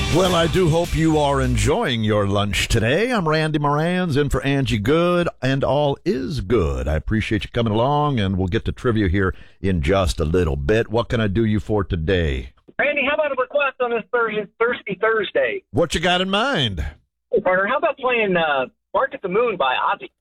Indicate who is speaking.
Speaker 1: Well, I do hope you are enjoying your lunch today. I'm Randy Morans in for Angie Good, and all is good. I appreciate you coming along, and we'll get to trivia here in just a little bit. What can I do you for today?
Speaker 2: Randy, how about a request on this Thirsty Thursday?
Speaker 1: What you got in mind?
Speaker 2: Hey, partner, how about playing Bark at the Moon by Ozzy?